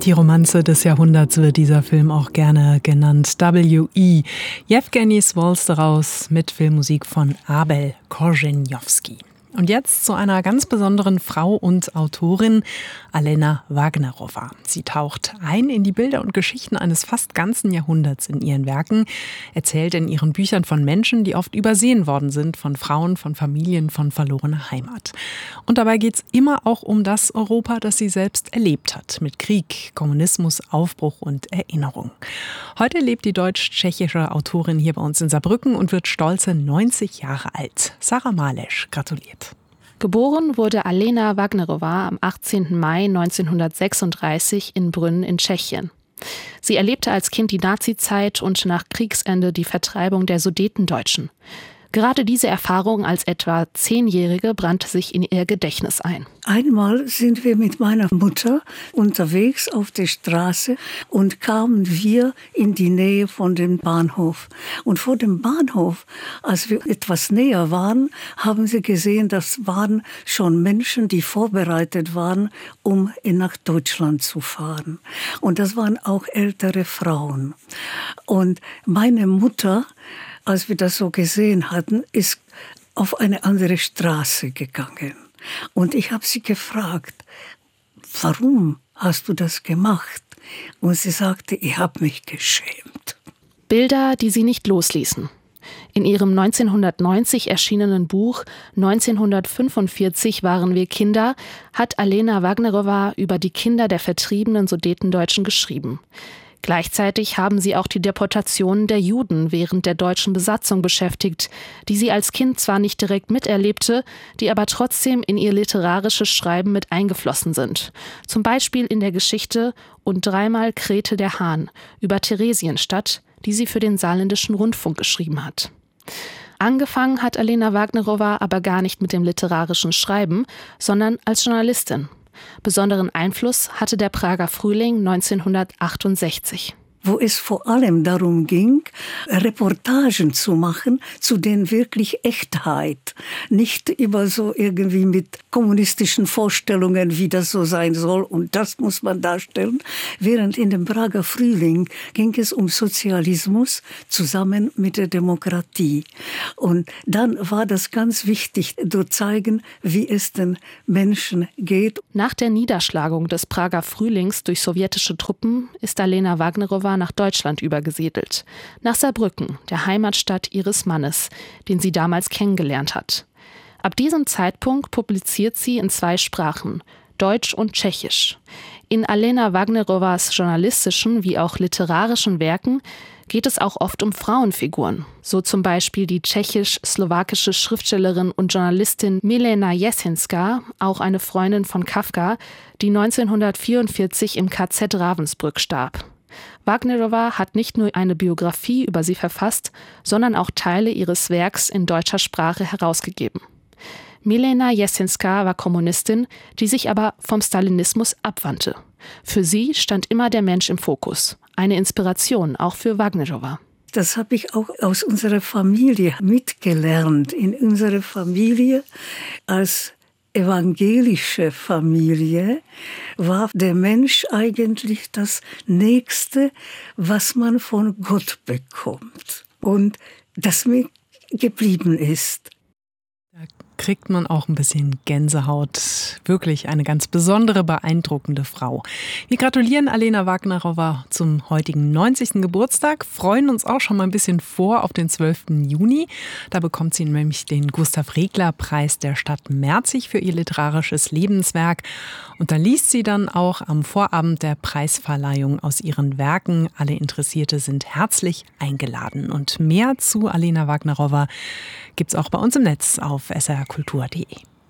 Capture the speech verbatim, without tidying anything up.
Die Romanze des Jahrhunderts wird dieser Film auch gerne genannt. W E Jewgeni Swolsteraus mit Filmmusik von Abel Korzenjowski. Und jetzt zu einer ganz besonderen Frau und Autorin, Alena Wagnerowa. Sie taucht ein in die Bilder und Geschichten eines fast ganzen Jahrhunderts in ihren Werken, erzählt in ihren Büchern von Menschen, die oft übersehen worden sind, von Frauen, von Familien, von verlorener Heimat. Und dabei geht es immer auch um das Europa, das sie selbst erlebt hat, mit Krieg, Kommunismus, Aufbruch und Erinnerung. Heute lebt die deutsch-tschechische Autorin hier bei uns in Saarbrücken und wird stolze neunzig Jahre alt. Sarah Malesch gratuliert. Geboren wurde Alena Wagnerowa am achtzehnten Mai neunzehnhundertsechsunddreißig in Brünn in Tschechien. Sie erlebte als Kind die Nazizeit und nach Kriegsende die Vertreibung der Sudetendeutschen. Gerade diese Erfahrung als etwa Zehnjährige brannte sich in ihr Gedächtnis ein. Einmal sind wir mit meiner Mutter unterwegs auf der Straße und kamen wir in die Nähe von dem Bahnhof. Und vor dem Bahnhof, als wir etwas näher waren, haben sie gesehen, das waren schon Menschen, die vorbereitet waren, um nach Deutschland zu fahren. Und das waren auch ältere Frauen. Und meine Mutter, als wir das so gesehen hatten, ist auf eine andere Straße gegangen. Und ich habe sie gefragt, warum hast du das gemacht? Und sie sagte, ich habe mich geschämt. Bilder, die sie nicht losließen. In ihrem neunzehnhundertneunzig erschienenen Buch neunzehnhundertfünfundvierzig waren wir Kinder hat Alena Wagnerowa über die Kinder der vertriebenen Sudetendeutschen geschrieben. Gleichzeitig haben sie auch die Deportationen der Juden während der deutschen Besatzung beschäftigt, die sie als Kind zwar nicht direkt miterlebte, die aber trotzdem in ihr literarisches Schreiben mit eingeflossen sind. Zum Beispiel in der Geschichte Und dreimal krähte der Hahn über Theresienstadt, die sie für den Saarländischen Rundfunk geschrieben hat. Angefangen hat Alena Wagnerowa aber gar nicht mit dem literarischen Schreiben, sondern als Journalistin. Besonderen Einfluss hatte der Prager Frühling neunzehnhundertachtundsechzig. Wo es vor allem darum ging, Reportagen zu machen, zu denen wirklich Echtheit. Nicht immer so irgendwie mit kommunistischen Vorstellungen, wie das so sein soll und das muss man darstellen. Während in dem Prager Frühling ging es um Sozialismus zusammen mit der Demokratie. Und dann war das ganz wichtig, zu zeigen, wie es den Menschen geht. Nach der Niederschlagung des Prager Frühlings durch sowjetische Truppen ist Alena Wagnerowa nach Deutschland übergesiedelt, nach Saarbrücken, der Heimatstadt ihres Mannes, den sie damals kennengelernt hat. Ab diesem Zeitpunkt publiziert sie in zwei Sprachen, Deutsch und Tschechisch. In Alena Wagnerowas journalistischen wie auch literarischen Werken geht es auch oft um Frauenfiguren, so zum Beispiel die tschechisch-slowakische Schriftstellerin und Journalistin Milena Jesenská, auch eine Freundin von Kafka, die neunzehnhundertvierundvierzig im K Z Ravensbrück starb. Wagnerowa hat nicht nur eine Biografie über sie verfasst, sondern auch Teile ihres Werks in deutscher Sprache herausgegeben. Milena Jesenská war Kommunistin, die sich aber vom Stalinismus abwandte. Für sie stand immer der Mensch im Fokus. Eine Inspiration auch für Wagnerowa. Das habe ich auch aus unserer Familie mitgelernt. In unserer Familie als evangelische Familie war der Mensch eigentlich das Nächste, was man von Gott bekommt. Und das mir geblieben ist. Da kriegt man auch ein bisschen Gänsehaut. Wirklich eine ganz besondere, beeindruckende Frau. Wir gratulieren Alena Wagnerowa zum heutigen neunzigsten Geburtstag, freuen uns auch schon mal ein bisschen vor auf den zwölften Juni. Da bekommt sie nämlich den Gustav-Regler-Preis der Stadt Merzig für ihr literarisches Lebenswerk. Und da liest sie dann auch am Vorabend der Preisverleihung aus ihren Werken. Alle Interessierte sind herzlich eingeladen. Und mehr zu Alena Wagnerowa gibt's auch bei uns im Netz auf s r kultur punkt d e.